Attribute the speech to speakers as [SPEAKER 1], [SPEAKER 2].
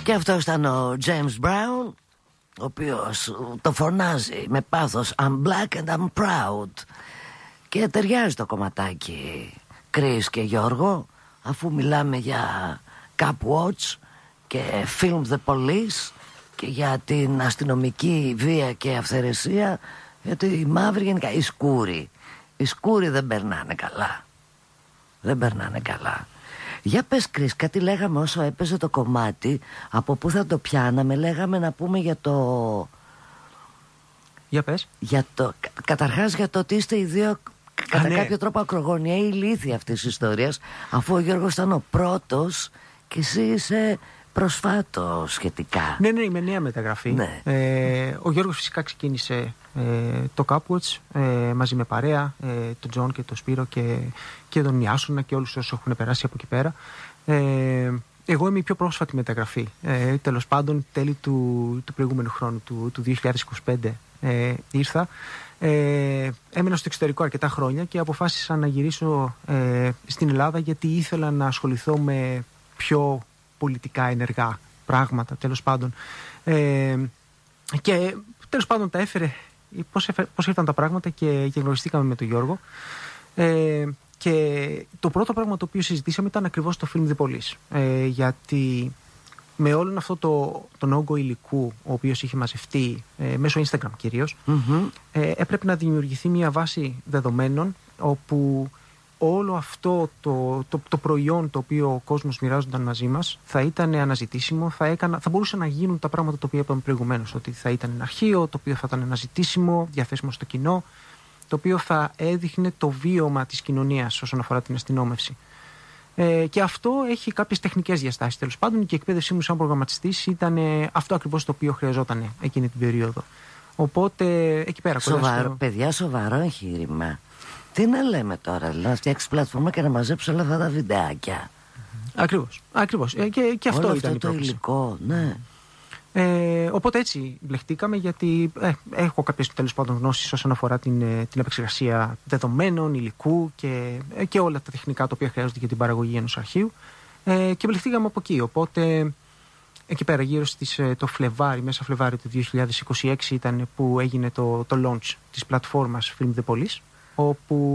[SPEAKER 1] Και αυτός ήταν ο James Brown, ο οποίος το φωνάζει με πάθος I'm black and I'm proud. Και ταιριάζει το κομματάκι, Chris και Γιώργο, αφού μιλάμε για Cop Watch και Film the Police και για την αστυνομική βία και αυθαιρεσία, γιατί οι μαύροι γενικά, οι σκούροι δεν περνάνε καλά. Δεν περνάνε καλά. Για πες Chris, κάτι λέγαμε όσο έπαιζε το κομμάτι, από πού θα το πιάναμε, λέγαμε να πούμε για το...
[SPEAKER 2] Για πες.
[SPEAKER 1] Καταρχάς για το ότι είστε οι δύο κατά κάποιο τρόπο ακρογωνιαίοι ηλίθιοι αυτής της ιστορίας, αφού ο Γιώργος ήταν ο πρώτος και εσύ είσαι προσφάτως σχετικά.
[SPEAKER 2] Ναι, είμαι νέα μεταγραφή.
[SPEAKER 1] Ναι.
[SPEAKER 2] Ο Γιώργος φυσικά ξεκίνησε το Cupwatch μαζί με παρέα, τον Τζον και τον Σπύρο και τον Ιάσονα και όλους όσους έχουν περάσει από εκεί πέρα. Εγώ είμαι η πιο πρόσφατη μεταγραφή. Τέλος πάντων, τέλη του προηγούμενου χρόνου, του 2025 ήρθα. Έμενα στο εξωτερικό αρκετά χρόνια και αποφάσισα να γυρίσω στην Ελλάδα, γιατί ήθελα να ασχοληθώ με πιο πολιτικά ενεργά πράγματα, τέλος πάντων. Και τέλος πάντων τα έφερε πώς ήρθαν τα πράγματα και γνωριστήκαμε με τον Γιώργο. Και το πρώτο πράγμα το οποίο συζητήσαμε ήταν ακριβώς το Film The Police. Γιατί με όλον αυτό τον όγκο υλικού ο οποίος είχε μαζευτεί μέσω Instagram κυρίως, έπρεπε να δημιουργηθεί μια βάση δεδομένων όπου όλο αυτό το προϊόν το οποίο ο κόσμος μοιράζονταν μαζί μας θα ήταν αναζητήσιμο, θα μπορούσε να γίνουν τα πράγματα τα οποία είπαμε προηγουμένως, ότι θα ήταν ένα αρχείο το οποίο θα ήταν αναζητήσιμο, διαθέσιμο στο κοινό, το οποίο θα έδειχνε το βίωμα της κοινωνίας όσον αφορά την αστυνόμευση. Και αυτό έχει κάποιες τεχνικές διαστάσεις. Τέλος πάντων, και η εκπαίδευσή μου σαν προγραμματιστής ήταν αυτό ακριβώς το οποίο χρειαζόταν εκείνη την περίοδο. Οπότε εκεί πέρα
[SPEAKER 1] παιδιά, σοβαρό εγχείρημα. Τι να λέμε τώρα, δηλαδή, να φτιάξει πλατφόρμα και να μαζέψει όλα αυτά τα βιντεάκια.
[SPEAKER 2] Ακριβώς. Και αυτό ήταν η πρόκληση.
[SPEAKER 1] Υλικό, ναι.
[SPEAKER 2] Οπότε έτσι μπλεχτήκαμε, γιατί έχω κάποιες τέλος πάντων γνώσεις όσον αφορά την επεξεργασία δεδομένων, υλικού και όλα τα τεχνικά τα οποία χρειάζονται για την παραγωγή ενός αρχείου, και μπλεχτήκαμε από εκεί. Οπότε εκεί πέρα γύρω το Φλεβάρι, μέσα Φλεβάρι του 2026 ήταν που έγινε το launch της πλατφόρμας Film The Police, όπου